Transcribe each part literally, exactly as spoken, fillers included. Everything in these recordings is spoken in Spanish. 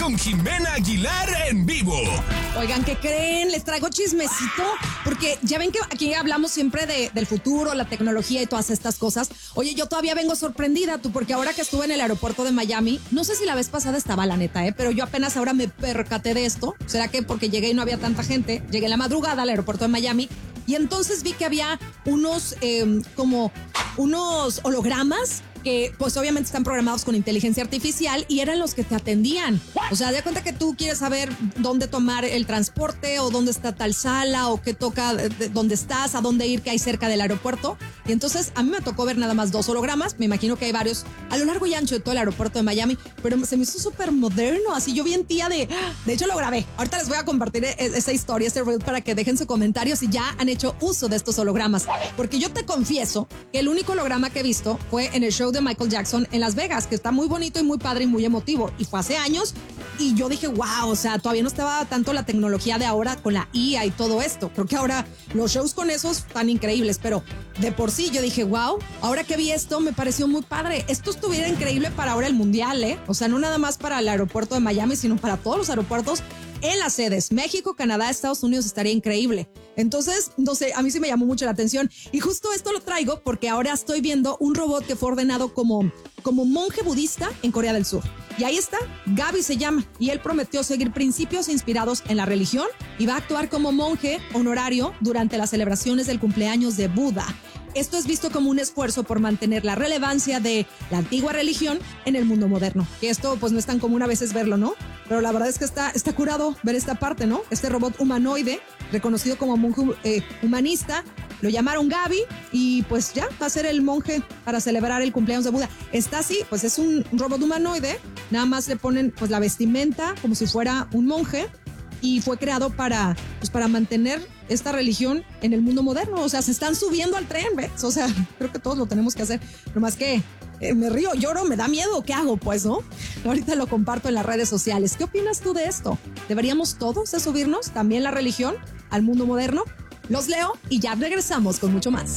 con Jimena Aguilar en vivo. Oigan, ¿qué creen? Les traigo chismecito, porque ya ven que aquí hablamos siempre de, del futuro, la tecnología y todas estas cosas. Oye, yo todavía vengo sorprendida, tú, porque ahora que estuve en el aeropuerto de Miami, no sé si la vez pasada estaba, la neta, ¿eh? Pero yo apenas ahora me percaté de esto. ¿Será que porque llegué y no había tanta gente? Llegué en la madrugada al aeropuerto de Miami y entonces vi que había unos, eh, como unos hologramas que pues obviamente están programados con inteligencia artificial y eran los que te atendían. O sea, de cuenta que tú quieres saber dónde tomar el transporte o dónde está tal sala o qué toca, de, dónde estás, a dónde ir, que hay cerca del aeropuerto. Y entonces a mí me tocó ver nada más dos hologramas. Me imagino que hay varios a lo largo y ancho de todo el aeropuerto de Miami, pero se me hizo súper moderno. Así yo bien tía de... De hecho lo grabé. Ahorita les voy a compartir esa historia, este reel, para que dejen sus comentarios si ya han hecho uso de estos hologramas. Porque yo te confieso que el único holograma que he visto fue en el show de Michael Jackson en Las Vegas, que está muy bonito y muy padre y muy emotivo, y fue hace años y yo dije wow, o sea, todavía no estaba tanto la tecnología de ahora con la I A y todo esto. Creo que ahora los shows con esos están increíbles, pero de por sí yo dije wow, ahora que vi esto me pareció muy padre. Esto estuviera increíble para ahora el mundial, ¿eh? O sea, no nada más para el aeropuerto de Miami, sino para todos los aeropuertos en las sedes, México, Canadá, Estados Unidos, estaría increíble. Entonces, no sé, a mí sí me llamó mucho la atención. Y justo esto lo traigo porque ahora estoy viendo un robot que fue ordenado como, como monje budista en Corea del Sur. Y ahí está, Gaby se llama, y él prometió seguir principios inspirados en la religión y va a actuar como monje honorario durante las celebraciones del cumpleaños de Buda. Esto es visto como un esfuerzo por mantener la relevancia de la antigua religión en el mundo moderno. Que esto pues no es tan común a veces verlo, ¿no? Pero la verdad es que está, está curado ver esta parte, ¿no? Este robot humanoide, reconocido como monje eh, humanista, lo llamaron Gaby y pues ya va a ser el monje para celebrar el cumpleaños de Buda. Está así, pues es un robot humanoide, nada más le ponen pues la vestimenta como si fuera un monje y fue creado para, pues, para mantener esta religión en el mundo moderno. O sea, se están subiendo al tren, ¿ves? O sea, creo que todos lo tenemos que hacer. Nomás que eh, me río, lloro, me da miedo. ¿Qué hago? Pues, ¿no? Ahorita lo comparto en las redes sociales. ¿Qué opinas tú de esto? ¿Deberíamos todos de subirnos también la religión al mundo moderno? Los leo y ya regresamos con mucho más.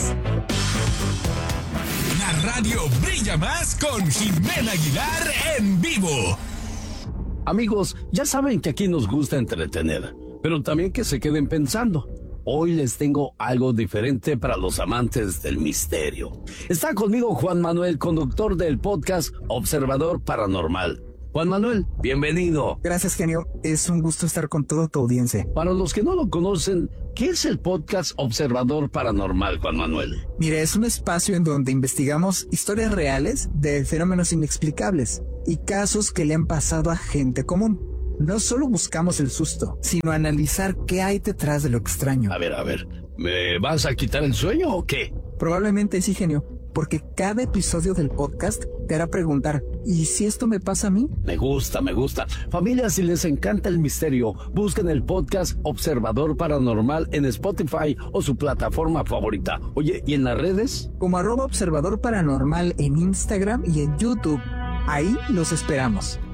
La radio brilla más con Jimena Aguilar en vivo. Amigos, ya saben que aquí nos gusta entretener, pero también que se queden pensando. Hoy les tengo algo diferente para los amantes del misterio. Está conmigo Juan Manuel, conductor del podcast Observador Paranormal. Juan Manuel, bienvenido. Gracias, genio. Es un gusto estar con toda tu audiencia. Para los que no lo conocen, ¿qué es el podcast Observador Paranormal, Juan Manuel? Mire, es un espacio en donde investigamos historias reales de fenómenos inexplicables y casos que le han pasado a gente común. No solo buscamos el susto, sino analizar qué hay detrás de lo extraño. A ver, a ver, ¿me vas a quitar el sueño o qué? Probablemente sí, genio, porque cada episodio del podcast te hará preguntar, ¿y si esto me pasa a mí? Me gusta, me gusta. Familia, si les encanta el misterio, busquen el podcast Observador Paranormal en Spotify o su plataforma favorita. Oye, ¿y en las redes? Como arroba Observador Paranormal en Instagram y en YouTube. Ahí los esperamos.